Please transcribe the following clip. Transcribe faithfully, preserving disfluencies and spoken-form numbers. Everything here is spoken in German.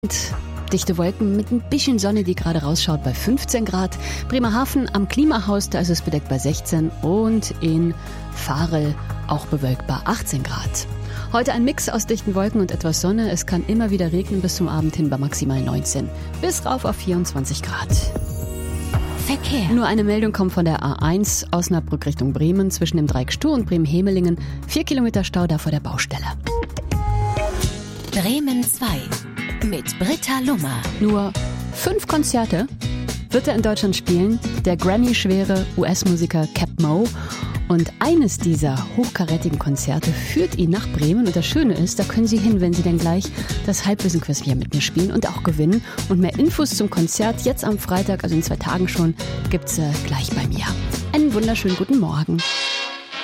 Dichte Wolken mit ein bisschen Sonne, die gerade rausschaut bei fünfzehn Grad. Bremerhaven am Klimahaus, da ist es bedeckt bei sechzehn und in Varel auch bewölkt bei achtzehn Grad. Heute ein Mix aus dichten Wolken und etwas Sonne. Es kann immer wieder regnen bis zum Abend hin bei maximal neunzehn. Bis rauf auf vierundzwanzig Grad. Verkehr. Nur eine Meldung kommt von der A eins Osnabrück Richtung Bremen zwischen dem Dreieck Stur und Bremen-Hemelingen. Vier Kilometer Stau da vor der Baustelle. Bremen zwei mit Britta Lummer. Nur fünf Konzerte wird er in Deutschland spielen. Der Grammy-schwere U S-Musiker Cap Moe. Und eines dieser hochkarätigen Konzerte führt ihn nach Bremen. Und das Schöne ist, da können Sie hin, wenn Sie dann gleich das Halbwissen-Quiz hier mit mir spielen und auch gewinnen. Und mehr Infos zum Konzert jetzt am Freitag, also in zwei Tagen schon, gibt's äh, gleich bei mir. Einen wunderschönen guten Morgen.